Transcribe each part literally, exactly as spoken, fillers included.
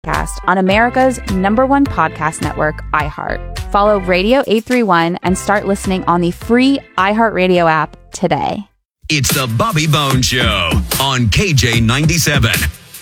podcast on America's number one podcast network, iHeart. Follow Radio eight thirty-one and start listening on the free iHeartRadio app today. It's the Bobby Bones Show on K J ninety-seven.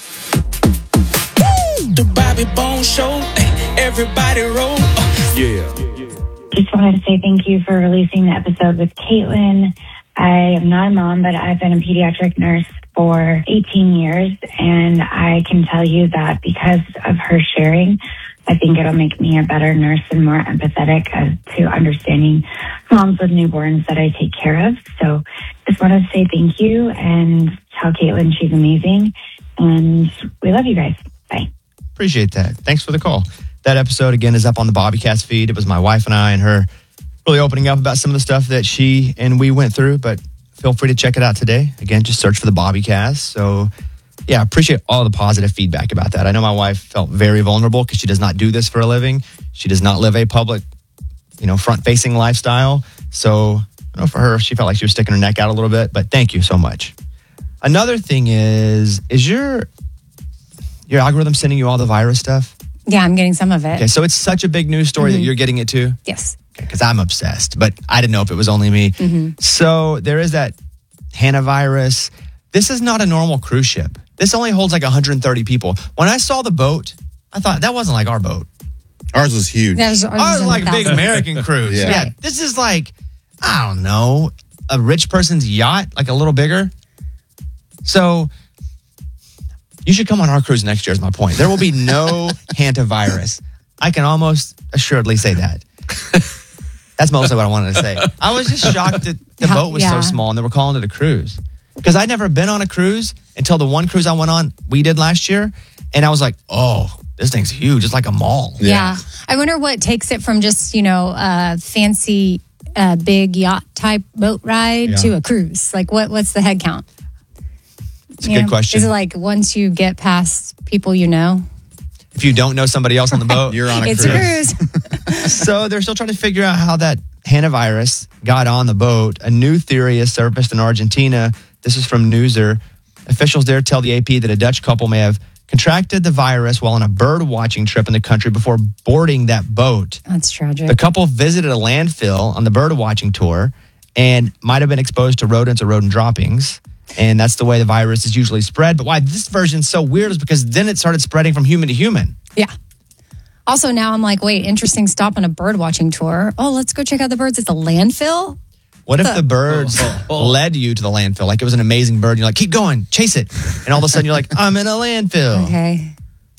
The Bobby Bones Show, everybody roll. Yeah. Just wanted to say thank you for releasing the episode with Caitlin. I am not a mom, but I've been a pediatric nurse for eighteen years, and I can tell you that because of her sharing, I think it'll make me a better nurse and more empathetic as to understanding moms with newborns that I take care of. So just wanted to say thank you and tell Caitlin she's amazing, and we love you guys. Bye. Appreciate that. Thanks for the call. That episode, again, is up on the Bobbycast feed. It was my wife and I and her really opening up about some of the stuff that she and we went through, but feel free to check it out today. Again, just search for the Bobbycast. So, yeah, I appreciate all the positive feedback about that. I know my wife felt very vulnerable because she does not do this for a living. She does not live a public, you know, front-facing lifestyle. So, you know, for her, she felt like she was sticking her neck out a little bit, but thank you so much. Another thing is, is your your algorithm sending you all the virus stuff? Yeah, I'm getting some of it. Okay, so it's such a big news story mm-hmm. that you're getting it too? Yes. Because I'm obsessed, but I didn't know if it was only me. Mm-hmm. So there is that hantavirus. This is not a normal cruise ship. This only holds like one hundred thirty people. When I saw the boat, I thought that wasn't like our boat. Ours was huge. That was, ours Ours was was like a big American cruise. Yeah. yeah. This is like, I don't know, a rich person's yacht, like a little bigger. So you should come on our cruise next year is my point. There will be no hantavirus. I can almost assuredly say that. That's mostly what I wanted to say. I was just shocked that the How, boat was yeah. so small and they were calling it a cruise. Because I'd never been on a cruise until the one cruise I went on, we did last year. And I was like, oh, this thing's huge. It's like a mall. Yeah. yeah. I wonder what takes it from just, you know, a fancy, uh, big yacht type boat ride Yeah. to a cruise. Like, what? what's the head count? It's a good know? question. Is it like once you get past people you know? If you don't know somebody else on the boat, You're on a it's cruise. a cruise. So they're still trying to figure out how that hantavirus got on the boat. A new theory has surfaced in Argentina. This is from Newser. Officials there tell the A P that a Dutch couple may have contracted the virus while on a bird watching trip in the country before boarding that boat. That's tragic. The couple visited a landfill on the bird watching tour and might have been exposed to rodents or rodent droppings. And that's the way the virus is usually spread. But why this version's so weird is because then it started spreading from human to human. Yeah. Also, now I'm like, wait, interesting stop on a bird watching tour. Oh, let's go check out the birds at the landfill. What if the birds Oh, oh. led you to the landfill? Like it was an amazing bird. And you're like, keep going, chase it. And all of a sudden you're like, I'm in a landfill. Okay.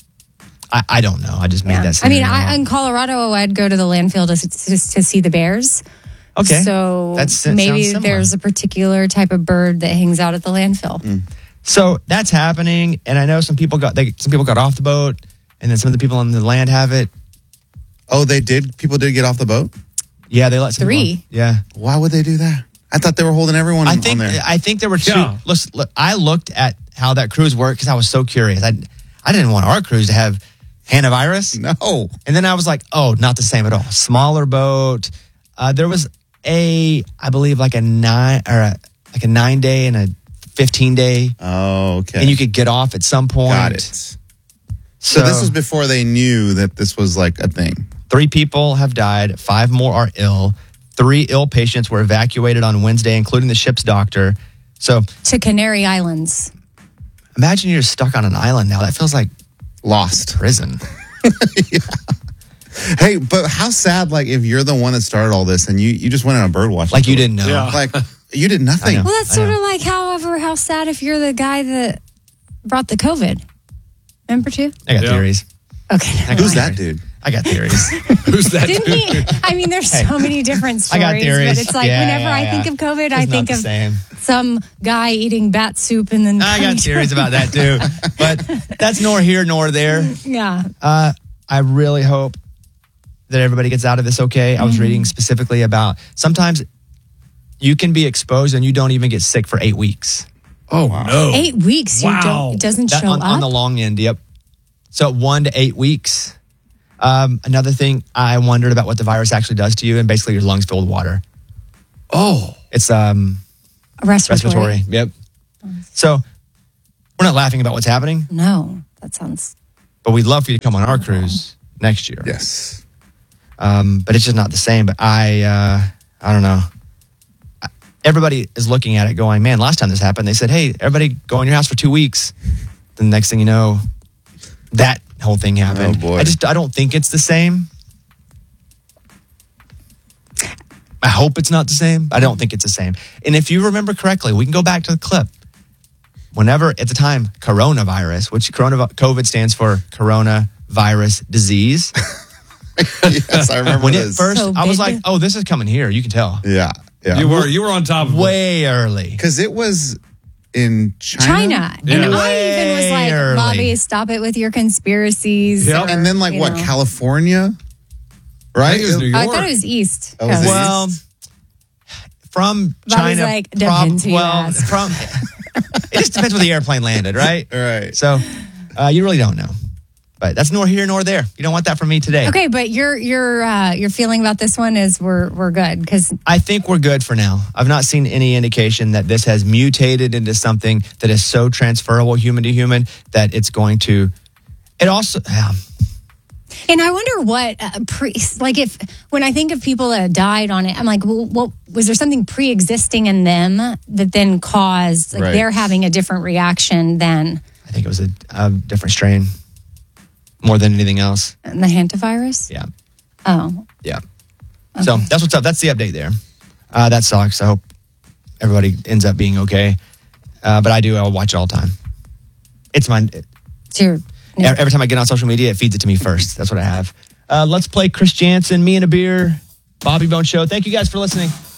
I, I don't know. I just made Yeah. that I mean, scenario I, up. in Colorado, I'd go to the landfill to, to, to see the bears. Okay. So That's- that maybe sounds similar. there's a particular type of bird that hangs out at the landfill. Mm. So that's happening. And I know some people got they, some people got off the boat and then some of the people on the land have it. Oh, they did? People did get off the boat? Yeah, they let some Three. people off. Yeah. Why would they do that? I thought they were holding everyone I on think there. I think there were two. Yeah. Look, look, I looked at how that cruise worked because I was so curious. I I didn't want our cruise to have hantavirus. No. And then I was like, oh, not the same at all. Smaller boat. Uh, there was a, I believe, like a nine or a, like a nine day and a fifteen day, Oh, okay. and you could get off at some point. Got it. So, So this was before they knew that this was like a thing. three people have died. Five more are ill. Three ill patients were evacuated on Wednesday, including the ship's doctor. So To Canary Islands. imagine you're stuck on an island now. That feels like Lost. prison. Hey, but how sad, like, if you're the one that started all this and you, you just went on a bird watching Like you tour. didn't know. Yeah. Like, you did nothing. I know. Well, that's I sort know. of like, however, how sad if you're the guy that brought the COVID. Remember, too? I got Yeah. theories. Okay. I got Who's theories. that dude? I got theories. Who's that? Didn't he? I mean, there's Hey. so many different I stories, got theories. but it's like Yeah, whenever yeah, I yeah. think of COVID, It's I not think the of same. some guy eating bat soup and then I coming got to- theories about that too. But that's nor here nor there. Yeah. Uh, I really hope that everybody gets out of this okay. I was Mm-hmm. reading specifically about sometimes you can be exposed and you don't even get sick for eight weeks. Oh, no. Eight weeks. You Wow. don't, it doesn't That- show on, up. on the long end, yep. So one to eight weeks. Um, another thing, I wondered about what the virus actually does to you, and basically your lungs fill with water. Oh. It's um, respiratory. respiratory. Yep. So we're not laughing about what's happening. No, that sounds but we'd love for you to come on our cruise next year. Yes. Um, but it's just not the same. But I, uh, I don't know. Everybody is looking at it going, man, last time this happened, they said, hey, everybody go in your house for two weeks. The next thing you know, that whole thing happened. Oh, boy. I just, I don't think it's the same. I hope it's not the same. I don't think it's the same. And if you remember correctly, we can go back to the clip. Whenever, at the time, coronavirus, which corona, COVID stands for coronavirus disease. Yes, I remember When this. it first, COVID. I was like, oh, this is coming here. You can tell. Yeah. Yeah. You were you were on top of it. Way early. Because it was in China. China. Yeah. And I even was like, Way Bobby, early. stop it with your conspiracies. Yep. And then, like, You what, know. California? I Right? think it was New I York. thought it was East. Oh, was it Coast. Well, from Bobby's China, like, depends who you well, ask. from it just depends where the airplane landed, right? Right. So uh, you really don't know, but that's nor here nor there. You don't want that from me today. Okay, but your your uh, your feeling about this one is we're we're good because I think we're good for now. I've not seen any indication that this has mutated into something that is so transferable human to human that it's going to. It also. Um, and I wonder what uh, pre like if when I think of people that died on it, I'm like, well, what was there something pre-existing in them that then caused like Right. they're having a different reaction than I think it was a, a different strain more than anything else. the hantavirus? Yeah. Oh, Yeah. So that's what's up. That's the update there. Uh, that sucks. I hope everybody ends up being okay. Uh, but I do. I'll watch it all the time. It's my. so you're, Every time I get on social media, it feeds it to me first. That's what I have. Uh, let's play Chris Jansen, Me and a Beer, Bobby Bone Show. Thank you guys for listening.